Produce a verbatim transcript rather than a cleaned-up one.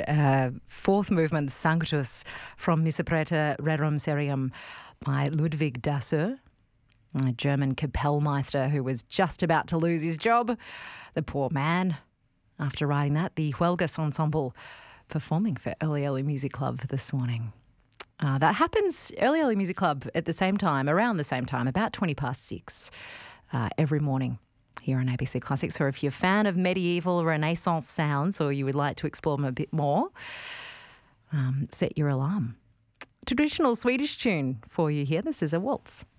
uh, fourth movement, Sanctus, from Miserprete Rerum Serium by Ludwig Dasseur, a German Kapellmeister who was just about to lose his job. The poor man, after writing that, the Huelgas Ensemble performing for Early Early Music Club this morning. Uh, that happens, Early Early Music Club, at the same time, around the same time, about twenty past six uh, every morning here on A B C Classics. Or if you're a fan of medieval Renaissance sounds or you would like to explore them a bit more, um, set your alarm. Traditional Swedish tune for you here. This is a waltz.